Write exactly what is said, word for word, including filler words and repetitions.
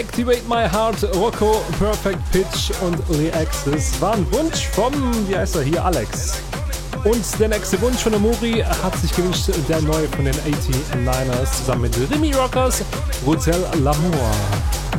Activate My Heart, Rocco, Perfect Pitch und Lee Axis war ein Wunsch vom, wie heißt er hier, Alex. Und der nächste Wunsch von Amuri hat sich gewünscht, der neue von den achtundachtzigers zusammen mit Remy Rockers, Hotel L'Amour.